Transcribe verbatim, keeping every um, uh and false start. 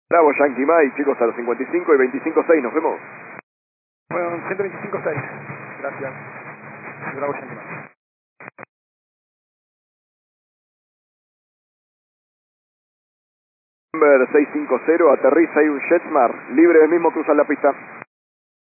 Bravo Yankee Mike, chicos, a los cincuenta y cinco y veinticinco seis, nos vemos. Bueno, ciento veinticinco seis. Gracias. Bravo Yankee Mike. Number seiscientos cincuenta, aterriza y un Jetsmar, libre del mismo cruzar la pista.